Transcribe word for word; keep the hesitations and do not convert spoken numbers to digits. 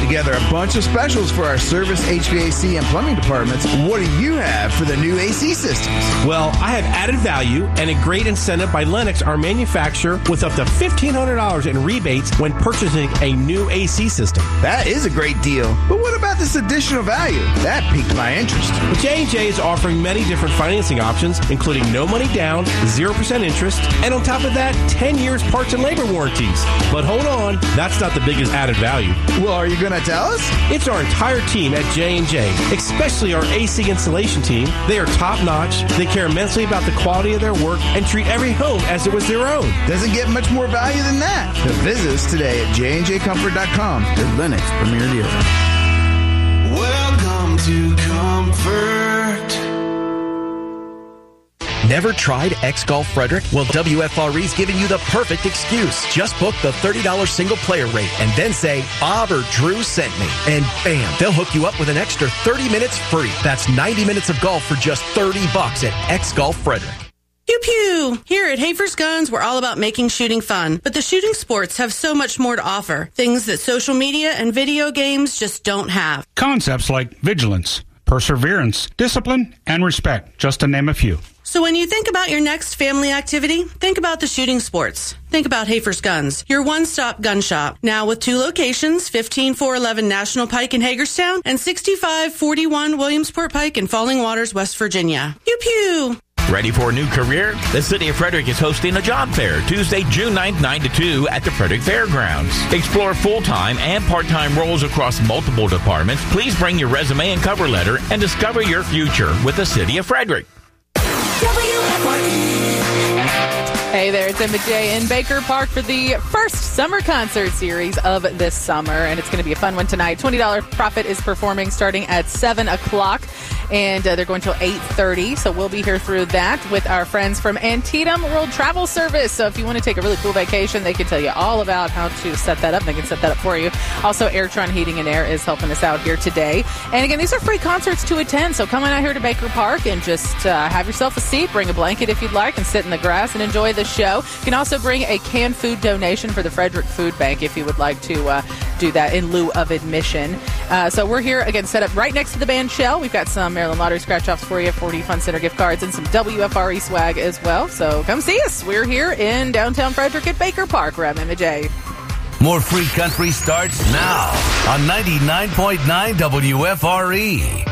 together a bunch of specials for our service, H V A C, and plumbing departments. What do you have for the new A C systems? Well, I have added value and a great incentive by Lennox, our manufacturer, with up to fifteen hundred dollars in rebates when purchasing a new A C system. That is a great deal. But what about this additional value? That piqued my interest. J and J is offering many different financing options, including no money down, zero percent interest, and on top of that, ten years parts and labor warranties. But hold on, that's not the biggest added value. Well, are you going to tell us? It's our entire team at J and J, especially our A C installation team. They are top-notch. They care immensely about the quality of their work and treat every home as it was their own. Doesn't get much more value than that. So visit us today at j and j comfort dot com, your Lennox premier dealer. Welcome to Comfort. Never tried X-Golf Frederick? Well, W F R E's giving you the perfect excuse. Just book the thirty dollars single-player rate and then say, Bob or Drew sent me. And bam, they'll hook you up with an extra thirty minutes free. That's ninety minutes of golf for just thirty bucks at X-Golf Frederick. Pew pew! Here at Hafer's Guns, we're all about making shooting fun. But the shooting sports have so much more to offer. Things that social media and video games just don't have. Concepts like vigilance, perseverance, discipline, and respect, just to name a few. So when you think about your next family activity, think about the shooting sports. Think about Hafer's Guns, your one-stop gun shop. Now with two locations, fifteen four eleven National Pike in Hagerstown and sixty-five forty-one Williamsport Pike in Falling Waters, West Virginia. Pew pew! Ready for a new career? The City of Frederick is hosting a job fair Tuesday, June ninth, nine to two at the Frederick Fairgrounds. Explore full-time and part-time roles across multiple departments. Please bring your resume and cover letter and discover your future with the City of Frederick. Hey there, it's Emma J in Baker Park for the first summer concert series of this summer, and it's going to be a fun one tonight. twenty dollars Profit is performing starting at seven o'clock, and uh, they're going till eight thirty, so we'll be here through that with our friends from Antietam World Travel Service. So if you want to take a really cool vacation, they can tell you all about how to set that up. They can set that up for you. Also, Airtron Heating and Air is helping us out here today. And again, these are free concerts to attend, so come on out here to Baker Park and just uh, have yourself a seat, bring a blanket if you'd like, and sit in the grass and enjoy the show. You can also bring a canned food donation for the Frederick Food Bank if you would like to uh, do that in lieu of admission. Uh, so we're here, again, set up right next to the band shell. We've got some Maryland Lottery scratch-offs for you, forty Fun Center gift cards, and some W F R E swag as well. So come see us. We're here in downtown Frederick at Baker Park. We're at Emma J. More free country starts now on ninety-nine point nine W F R E.